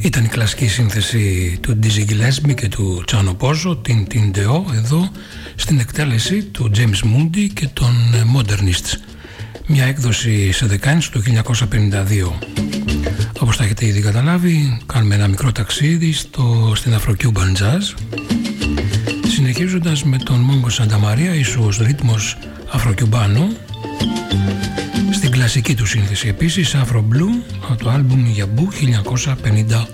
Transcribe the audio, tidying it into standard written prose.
Ήταν η κλασική σύνθεση του Dizzy Gillespie και του Τσάνο Πόζο, την Τεό, εδώ στην εκτέλεση του James Moody και των Modernists. Μια έκδοση σε δεκάνης του 1952. Όπως τα έχετε ήδη καταλάβει, κάνουμε ένα μικρό ταξίδι στην Afro-Cuban Jazz, συνεχίζοντας με τον Μόγκο Σανταμαρία, ίσως ρύθμος Αφροκιουμπάνο, στην κλασική του σύνθεση επίσης Afro Blue από το άλμπουμ Yabu 1958.